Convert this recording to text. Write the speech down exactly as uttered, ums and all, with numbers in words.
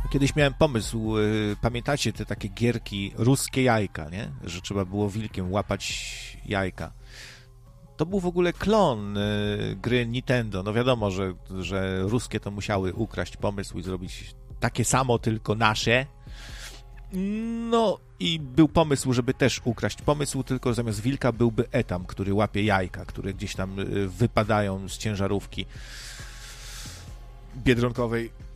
Kiedyś miałem pomysł, pamiętacie te takie gierki ruskie jajka, nie? Że trzeba było wilkiem łapać jajka. To był w ogóle klon gry Nintendo. No wiadomo, że, że ruskie to musiały ukraść pomysł i zrobić takie samo, tylko nasze. No i był pomysł, żeby też ukraść pomysł, tylko zamiast wilka byłby Etam, który łapie jajka, które gdzieś tam wypadają z ciężarówki biedronkowej.